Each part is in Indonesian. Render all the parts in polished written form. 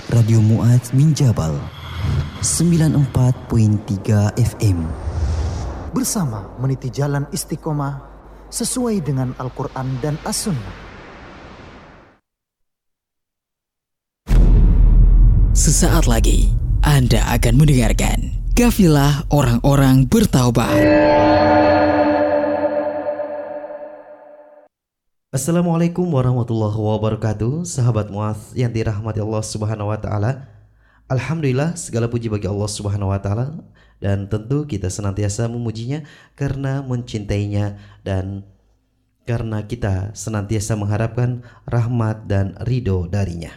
Radio Mu'adz min Jabal 94.3 FM. Bersama meniti jalan istiqomah sesuai dengan Al-Quran dan As-Sunnah. Sesaat lagi Anda akan mendengarkan Kafilah Orang-orang Bertaubat. Assalamualaikum warahmatullahi wabarakatuh. Sahabat Mu'adz yang dirahmati Allah Subhanahu wa taala. Alhamdulillah, segala puji bagi Allah Subhanahu wa taala, dan tentu kita senantiasa memujinya karena mencintainya dan karena kita senantiasa mengharapkan rahmat dan ridho darinya.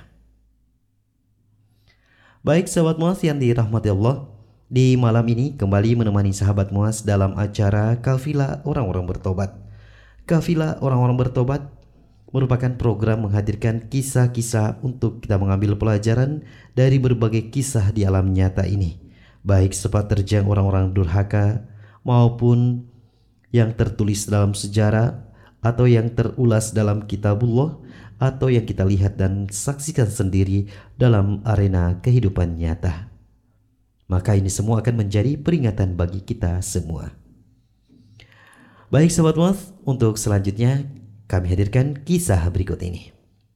Baik sahabat Mu'adz yang dirahmati Allah, di malam ini kembali menemani sahabat Mu'adz dalam acara Kafilah Orang-orang Bertobat. Kafilah Orang-orang Bertobat merupakan program menghadirkan kisah-kisah untuk kita mengambil pelajaran dari berbagai kisah di alam nyata ini, baik sepak terjang orang-orang durhaka maupun yang tertulis dalam sejarah atau yang terulas dalam kitabullah atau yang kita lihat dan saksikan sendiri dalam arena kehidupan nyata. Maka ini semua akan menjadi peringatan bagi kita semua. Baik sahabat Mu'adz, untuk selanjutnya kami hadirkan kisah berikut ini.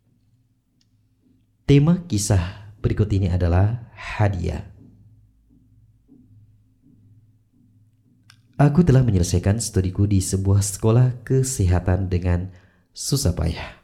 Tema kisah berikut ini adalah hadiah. Aku telah menyelesaikan studiku di sebuah sekolah kesehatan dengan susah payah.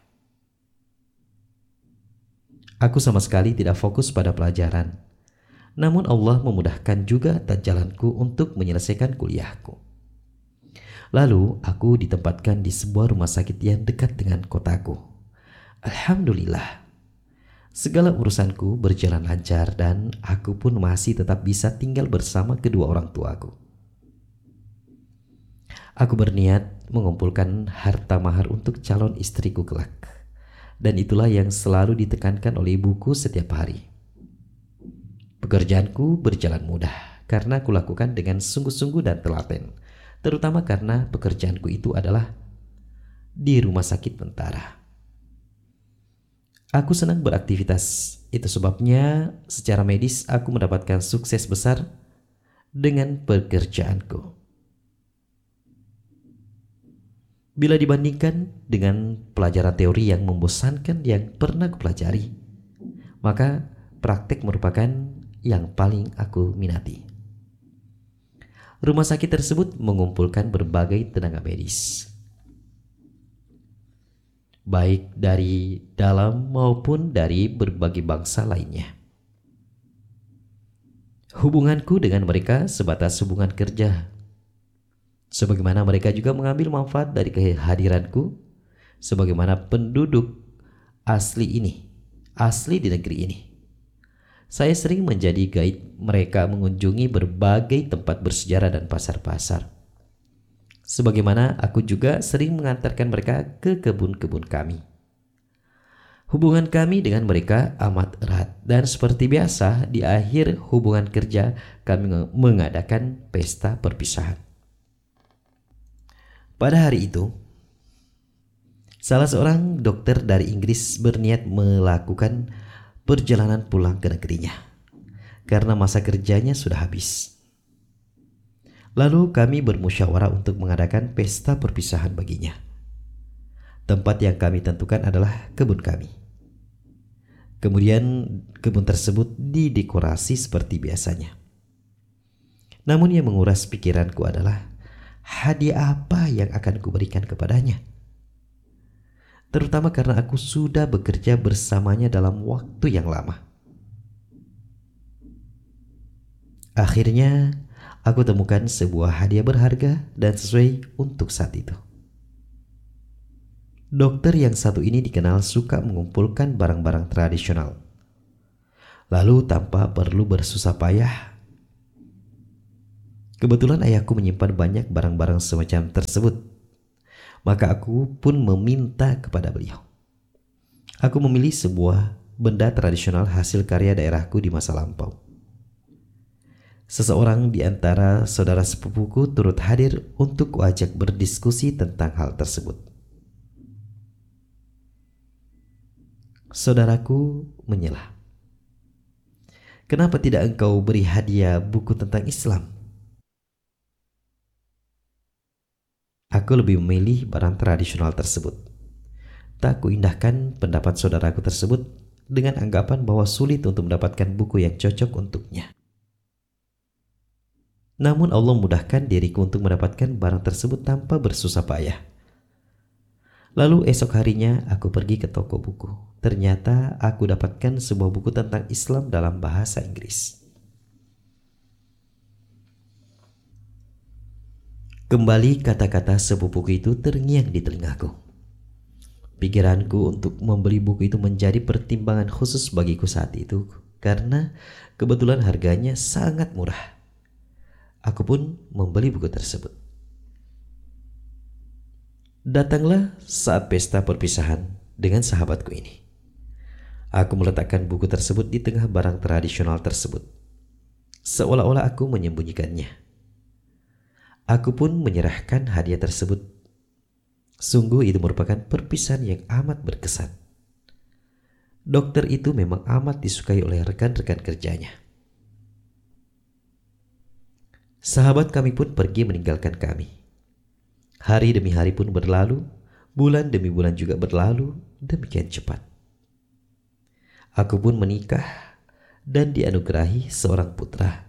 Aku sama sekali tidak fokus pada pelajaran. Namun Allah memudahkan juga jalanku untuk menyelesaikan kuliahku. Lalu aku ditempatkan di sebuah rumah sakit yang dekat dengan kotaku. Alhamdulillah, segala urusanku berjalan lancar dan aku pun masih tetap bisa tinggal bersama kedua orang tuaku. Aku berniat mengumpulkan harta mahar untuk calon istriku kelak. Dan itulah yang selalu ditekankan oleh ibuku setiap hari. Pekerjaanku berjalan mudah karena kulakukan dengan sungguh-sungguh dan telaten. Terutama karena pekerjaanku itu adalah di rumah sakit tentara. Aku senang beraktivitas, itu sebabnya secara medis aku mendapatkan sukses besar dengan pekerjaanku. Bila dibandingkan dengan pelajaran teori yang membosankan yang pernah kupelajari, maka praktek merupakan yang paling aku minati. Rumah sakit tersebut mengumpulkan berbagai tenaga medis, baik dari dalam maupun dari berbagai bangsa lainnya. Hubunganku dengan mereka sebatas hubungan kerja, sebagaimana mereka juga mengambil manfaat dari kehadiranku sebagaimana penduduk asli di negeri ini. Saya sering menjadi guide mereka mengunjungi berbagai tempat bersejarah dan pasar-pasar. Sebagaimana aku juga sering mengantarkan mereka ke kebun-kebun kami. Hubungan kami dengan mereka amat erat dan seperti biasa di akhir hubungan kerja kami mengadakan pesta perpisahan. Pada hari itu, salah seorang dokter dari Inggris berniat melakukan perjalanan pulang ke negerinya karena masa kerjanya sudah habis. Lalu kami bermusyawarah untuk mengadakan pesta perpisahan baginya. Tempat yang kami tentukan adalah kebun kami. Kemudian kebun tersebut didekorasi seperti biasanya. Namun yang menguras pikiranku adalah hadiah apa yang akan kuberikan kepadanya. Terutama karena aku sudah bekerja bersamanya dalam waktu yang lama. Akhirnya, aku temukan sebuah hadiah berharga dan sesuai untuk saat itu. Dokter yang satu ini dikenal suka mengumpulkan barang-barang tradisional. Lalu tanpa perlu bersusah payah, kebetulan ayahku menyimpan banyak barang-barang semacam tersebut. Maka aku pun meminta kepada beliau. Aku memilih sebuah benda tradisional hasil karya daerahku di masa lampau. Seseorang di antara saudara sepupuku turut hadir untuk kuajak berdiskusi tentang hal tersebut. Saudaraku menyela. Kenapa tidak engkau beri hadiah buku tentang Islam? Aku lebih memilih barang tradisional tersebut. Tak kuindahkan pendapat saudaraku tersebut dengan anggapan bahwa sulit untuk mendapatkan buku yang cocok untuknya. Namun Allah mudahkan diriku untuk mendapatkan barang tersebut tanpa bersusah payah. Lalu esok harinya aku pergi ke toko buku. Ternyata aku dapatkan sebuah buku tentang Islam dalam bahasa Inggris. Kembali kata-kata sepupuku itu terngiang di telingaku. Pikiranku untuk membeli buku itu menjadi pertimbangan khusus bagiku saat itu karena kebetulan harganya sangat murah. Aku pun membeli buku tersebut. Datanglah saat pesta perpisahan dengan sahabatku ini. Aku meletakkan buku tersebut di tengah barang tradisional tersebut, seolah-olah aku menyembunyikannya. Aku pun menyerahkan hadiah tersebut. Sungguh itu merupakan perpisahan yang amat berkesan. Dokter itu memang amat disukai oleh rekan-rekan kerjanya. Sahabat kami pun pergi meninggalkan kami. Hari demi hari pun berlalu, bulan demi bulan juga berlalu demikian cepat. Aku pun menikah dan dianugerahi seorang putra.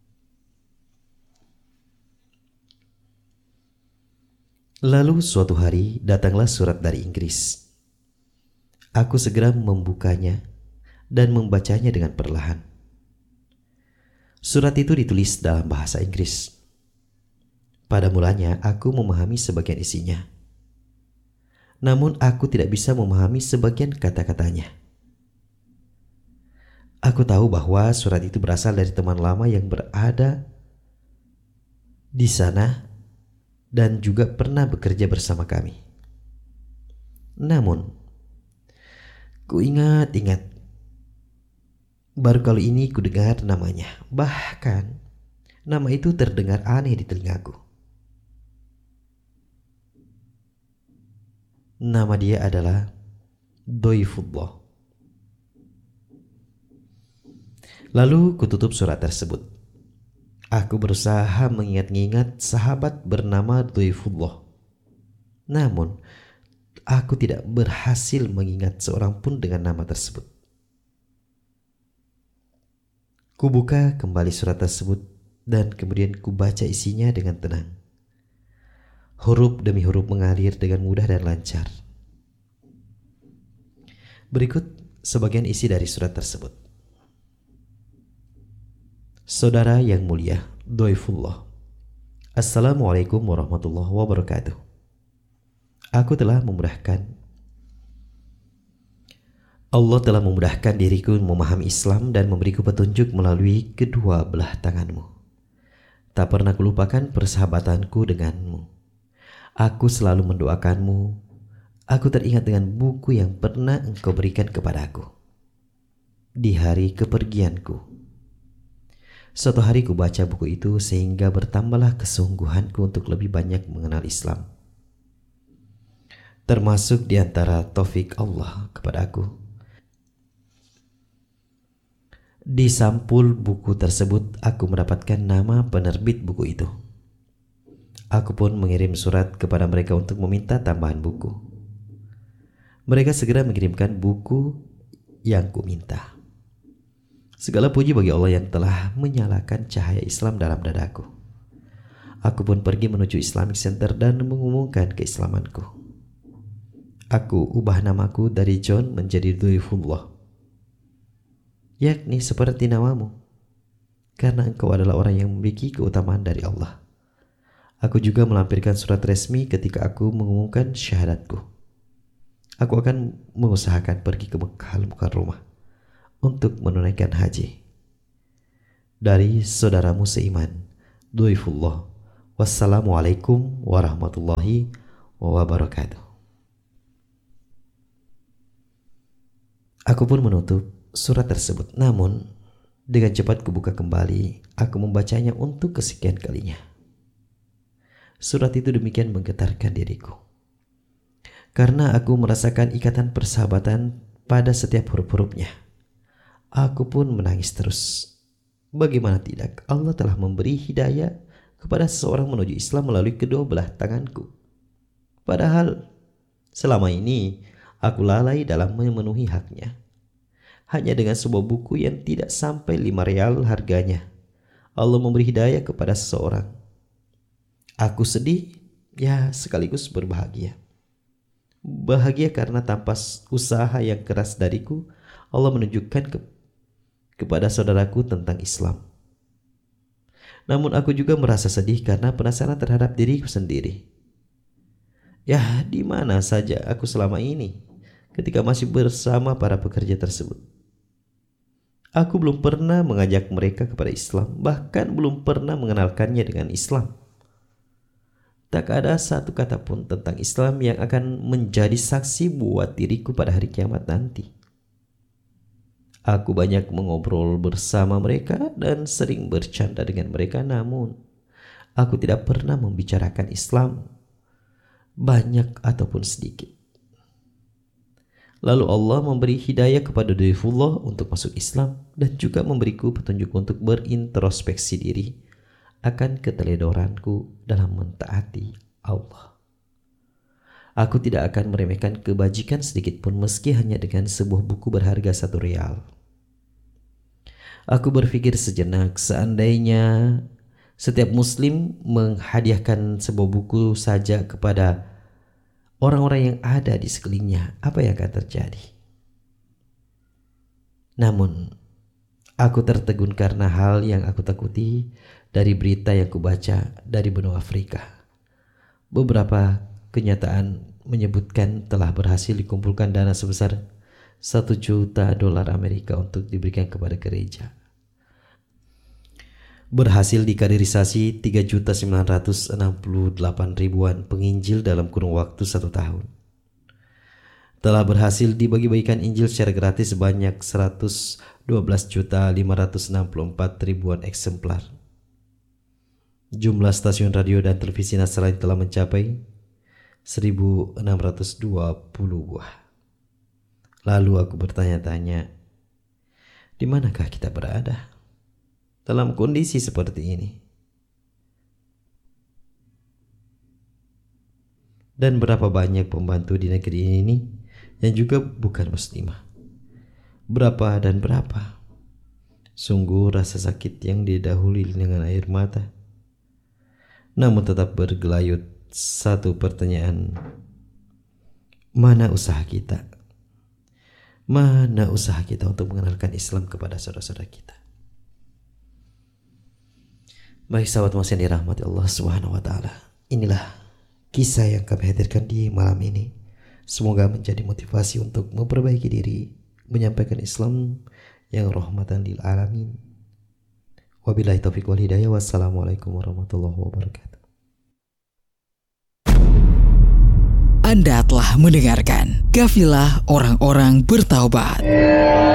Lalu suatu hari datanglah surat dari Inggris. Aku segera membukanya dan membacanya dengan perlahan. Surat itu ditulis dalam bahasa Inggris. Pada mulanya aku memahami sebagian isinya. Namun aku tidak bisa memahami sebagian kata-katanya. Aku tahu bahwa surat itu berasal dari teman lama yang berada di sana dan juga pernah bekerja bersama kami. Namun, ku ingat-ingat, baru kali ini ku dengar namanya. Bahkan, nama itu terdengar aneh di telingaku. Nama dia adalah Doifullah. Lalu ku tutup surat tersebut. Aku berusaha mengingat-ingat sahabat bernama Doifullah. Namun, aku tidak berhasil mengingat seorang pun dengan nama tersebut. Kubuka kembali surat tersebut dan kemudian kubaca isinya dengan tenang. Huruf demi huruf mengalir dengan mudah dan lancar. Berikut sebagian isi dari surat tersebut. Saudara yang mulia Doifullah, Assalamualaikum warahmatullahi wabarakatuh. Allah telah memudahkan diriku memahami Islam dan memberiku petunjuk melalui kedua belah tanganmu. Tak pernah kulupakan persahabatanku denganmu. Aku selalu mendoakanmu. Aku teringat dengan buku yang pernah engkau berikan kepadaku di hari kepergianku. Suatu hari ku baca buku itu sehingga bertambahlah kesungguhanku untuk lebih banyak mengenal Islam. Termasuk di antara taufik Allah kepada aku. Di sampul buku tersebut aku mendapatkan nama penerbit buku itu. Aku pun mengirim surat kepada mereka untuk meminta tambahan buku. Mereka segera mengirimkan buku yang ku minta. Segala puji bagi Allah yang telah menyalakan cahaya Islam dalam dadaku. Aku pun pergi menuju Islamic Center dan mengumumkan keislamanku. Aku ubah namaku dari John menjadi Doifullah, yakni seperti namamu, karena engkau adalah orang yang memiliki keutamaan dari Allah. Aku juga melampirkan surat resmi ketika aku mengumumkan syahadatku. Aku akan mengusahakan pergi ke Mekah Al-Mukarramah untuk menunaikan haji. Dari saudaramu seiman, Doifullah. Wassalamualaikum warahmatullahi wabarakatuh. Aku pun menutup surat tersebut. Namun, dengan cepat kubuka kembali, aku membacanya untuk kesekian kalinya. Surat itu demikian menggetarkan diriku. Karena aku merasakan ikatan persahabatan pada setiap huruf-hurufnya. Aku pun menangis terus. Bagaimana tidak, Allah telah memberi hidayah kepada seseorang menuju Islam melalui kedua belah tanganku. Padahal selama ini aku lalai dalam memenuhi haknya. Hanya dengan sebuah buku yang tidak sampai 5 rial harganya, Allah memberi hidayah kepada seseorang. Aku sedih, ya sekaligus berbahagia. Bahagia karena tanpa usaha yang keras dariku, Allah menunjukkan kepada saudaraku tentang Islam. Namun aku juga merasa sedih karena penasaran terhadap diriku sendiri. Ya, di mana saja aku selama ini ketika masih bersama para pekerja tersebut? Aku belum pernah mengajak mereka kepada Islam, bahkan belum pernah mengenalkannya dengan Islam. Tak ada satu kata pun tentang Islam yang akan menjadi saksi buat diriku pada hari kiamat nanti. Aku banyak mengobrol bersama mereka dan sering bercanda dengan mereka, namun aku tidak pernah membicarakan Islam, banyak ataupun sedikit. Lalu Allah memberi hidayah kepada Daifullah untuk masuk Islam dan juga memberiku petunjuk untuk berintrospeksi diri akan keteledoranku dalam mentaati Allah. Aku tidak akan meremehkan kebajikan sedikit pun meski hanya dengan sebuah buku berharga 1 rial. Aku berpikir sejenak, seandainya setiap muslim menghadiahkan sebuah buku saja kepada orang-orang yang ada di sekelilingnya, apa yang akan terjadi? Namun, aku tertegun karena hal yang aku takuti dari berita yang kubaca dari benua Afrika. Beberapa kenyataan menyebutkan telah berhasil dikumpulkan dana sebesar $1 juta Amerika untuk diberikan kepada gereja. Berhasil dikaderisasi 3.968.000 penginjil dalam kurun waktu 1 tahun. Telah berhasil dibagi-bagikan Injil secara gratis sebanyak 112.564.000 eksemplar. Jumlah stasiun radio dan televisi Nasrani telah mencapai 1.620 buah. Lalu aku bertanya-tanya, di manakah kita berada dalam kondisi seperti ini? Dan berapa banyak pembantu di negeri ini yang juga bukan muslimah? Berapa dan berapa? Sungguh rasa sakit yang didahului dengan air mata. Namun tetap bergelayut satu pertanyaan. Mana usaha kita? Mana usaha kita untuk mengenalkan Islam kepada saudara-saudara kita? Baik sahabat Mas yang dirahmati Allah Subhanahu wa taala. Inilah kisah yang kami hadirkan di malam ini. Semoga menjadi motivasi untuk memperbaiki diri, menyampaikan Islam yang rahmatan lil alamin. Wabillahi taufiq wal hidayah. Wassalamualaikum warahmatullahi wabarakatuh. Anda telah mendengarkan Kafilah Orang-Orang Bertaubat.